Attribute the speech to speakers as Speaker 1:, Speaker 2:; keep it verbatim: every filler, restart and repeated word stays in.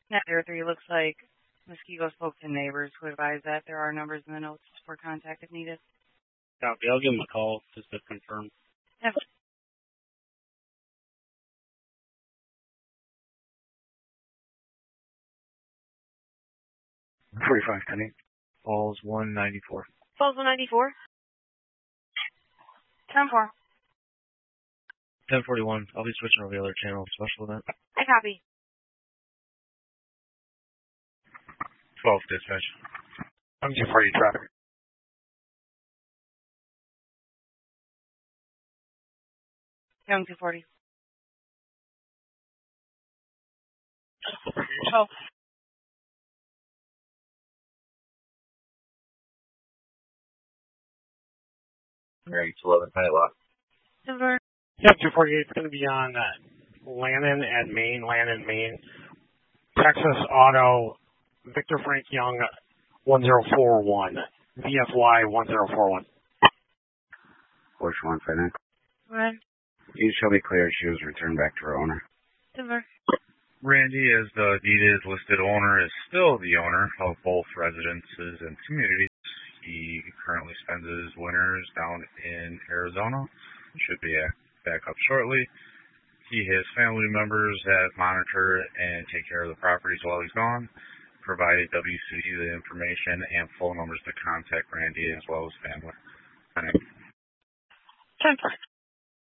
Speaker 1: nine zero three looks like Muskego spoke to neighbors who advised that there are numbers in the notes for contact if needed.
Speaker 2: Copy. I'll give them a call just to confirm.
Speaker 1: Yeah.
Speaker 3: forty-five ten. Falls one ninety-four.
Speaker 1: Falls one ninety-four. ten four.
Speaker 3: ten forty-one. I'll be switching over the other channel. Special event.
Speaker 1: I copy.
Speaker 3: twelve dispatch. I'm two forty traffic.
Speaker 1: Young two forty. Oh.
Speaker 3: Mary eleven Pilot Lock.
Speaker 1: Silver.
Speaker 2: Yeah, two forty-eight is going to be on uh, Lannon and Maine, Lannon, Maine. Texas Auto, Victor Frank Young, one zero four one. V F Y one zero four one.
Speaker 3: Porsche one five nine.
Speaker 1: Red.
Speaker 3: You shall be clear. She was returned back to her owner.
Speaker 1: Silver.
Speaker 4: Randy, as the deeded listed owner, is still the owner of both residences and communities. He currently spends his winters down in Arizona. Should be back up shortly. He, his family members have monitored and take care of the properties while he's gone. Provided W C D the information and phone numbers to contact Randy as well as family.
Speaker 1: ten.